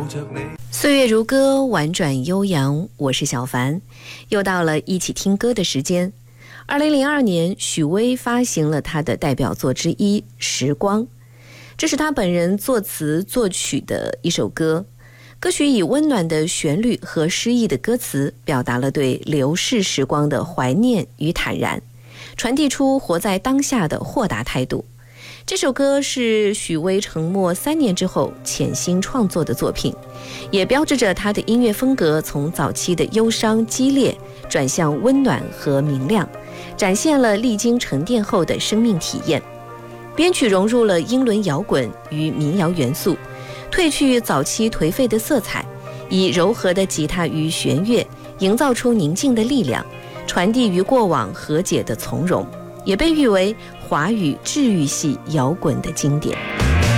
岁月如歌，婉转悠扬，我是小凡，又到了一起听歌的时间。2002年，许巍发行了他的代表作之一《时光》，这是他本人作词作曲的一首歌。歌曲以温暖的旋律和诗意的歌词，表达了对流逝时光的怀念与坦然，传递出活在当下的豁达态度。这首歌是许巍沉默3年之后潜心创作的作品，也标志着他的音乐风格从早期的忧伤激烈转向温暖和明亮，展现了历经沉淀后的生命体验。编曲融入了英伦摇滚与民谣元素，褪去早期颓废的色彩，以柔和的吉他与弦乐营造出宁静的力量，传递与过往和解的从容，也被誉为华语治愈系摇滚的经典。